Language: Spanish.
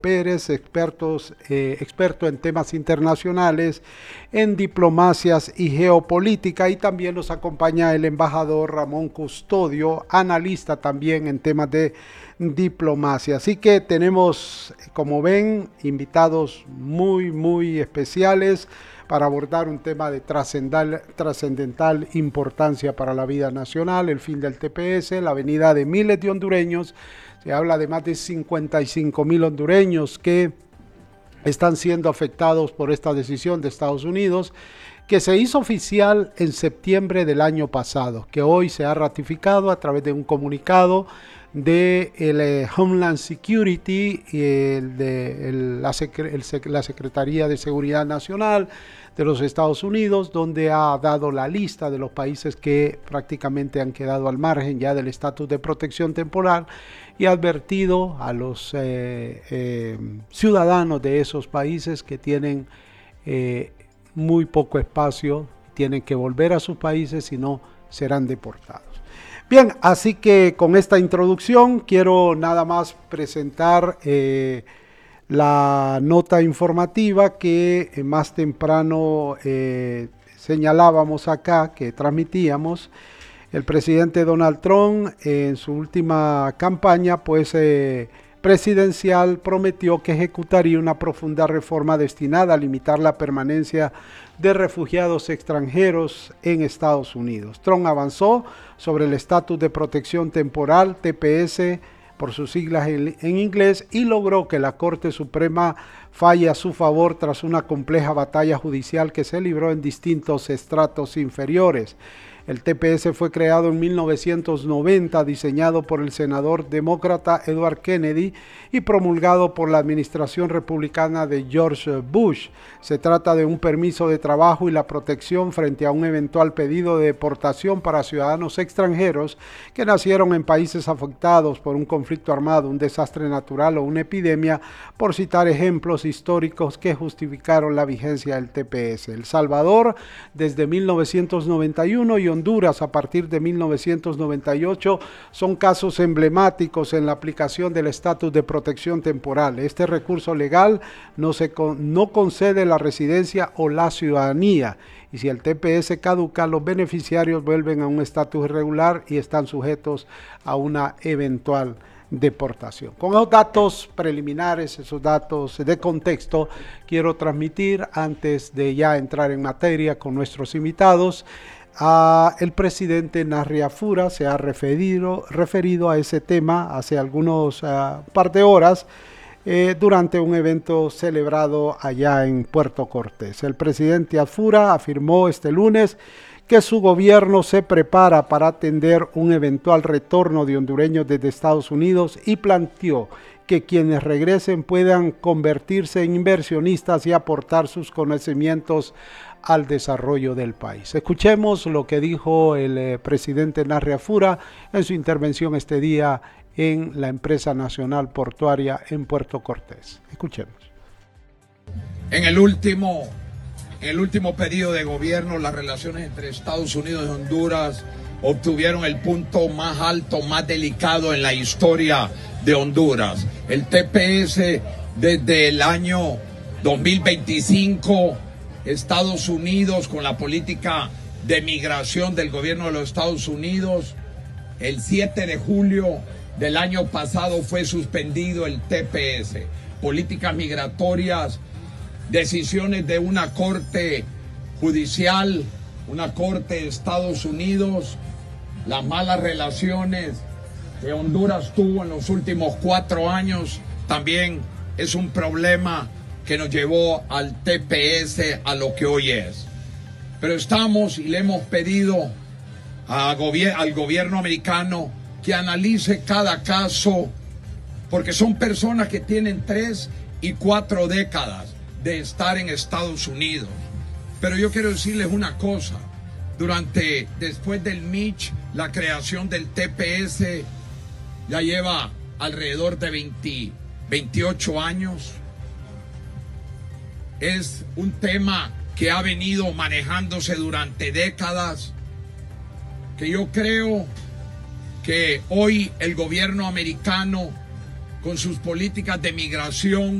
Pérez, experto en temas internacionales, en diplomacias y geopolítica, y también nos acompaña el embajador Ramón Custodio, analista también en temas de diplomacia. Así que tenemos, como ven, invitados muy especiales para abordar un tema de trascendental importancia para la vida nacional, el fin del TPS, la venida de miles de hondureños. Se habla de más de 55,000 hondureños que están siendo afectados por esta decisión de Estados Unidos, que se hizo oficial en septiembre del año pasado, que hoy se ha ratificado a través de un comunicado de Homeland Security y la Secretaría de Seguridad Nacional de los Estados Unidos, donde ha dado la lista de los países que prácticamente han quedado al margen ya del estatus de protección temporal, y ha advertido a los ciudadanos de esos países que tienen muy poco espacio, tienen que volver a sus países, si no serán deportados. Bien, así que con esta introducción quiero nada más presentar la nota informativa que más temprano señalábamos acá, que transmitíamos. El presidente Donald Trump en su última campaña presidencial prometió que ejecutaría una profunda reforma destinada a limitar la permanencia de refugiados extranjeros en Estados Unidos. Trump avanzó sobre el estatus de protección temporal, TPS, por sus siglas en inglés, y logró que la Corte Suprema falle a su favor tras una compleja batalla judicial que se libró en distintos estratos inferiores. El TPS fue creado en 1990, diseñado por el senador demócrata Edward Kennedy y promulgado por la administración republicana de George Bush. Se trata de un permiso de trabajo y la protección frente a un eventual pedido de deportación para ciudadanos extranjeros que nacieron en países afectados por un conflicto armado, un desastre natural o una epidemia, por citar ejemplos históricos que justificaron la vigencia del TPS. El Salvador desde 1991 y Honduras a partir de 1998 son casos emblemáticos en la aplicación del estatus de protección temporal. Este recurso legal no concede la residencia o la ciudadanía, y si el TPS caduca, los beneficiarios vuelven a un estatus irregular y están sujetos a una eventual deportación. Con esos datos preliminares, esos datos de contexto, quiero transmitir, antes de ya entrar en materia con nuestros invitados, el presidente Narria Fura se ha referido a ese tema hace algunos par de horas durante un evento celebrado allá en Puerto Cortés. El presidente Afura afirmó este lunes que su gobierno se prepara para atender un eventual retorno de hondureños desde Estados Unidos y planteó que quienes regresen puedan convertirse en inversionistas y aportar sus conocimientos al desarrollo del país. Escuchemos lo que dijo el presidente Narria Fura en su intervención este día en la empresa nacional portuaria en Puerto Cortés. Escuchemos. En el último periodo de gobierno, las relaciones entre Estados Unidos y Honduras obtuvieron el punto más alto, más delicado en la historia de Honduras. El TPS desde el año 2025, Estados Unidos, con la política de migración del gobierno de los Estados Unidos, el 7 de julio del año pasado fue suspendido el TPS. Políticas migratorias, decisiones de una corte judicial, una corte de Estados Unidos, las malas relaciones que Honduras tuvo en los últimos 4 años, también es un problema que nos llevó al TPS a lo que hoy es. Pero estamos y le hemos pedido al gobierno americano que analice cada caso, porque son personas que tienen 3 y 4 décadas de estar en Estados Unidos. Pero yo quiero decirles una cosa: después del MICH, la creación del TPS ya lleva alrededor de 28 años. Es un tema que ha venido manejándose durante décadas, que yo creo que hoy el gobierno americano con sus políticas de migración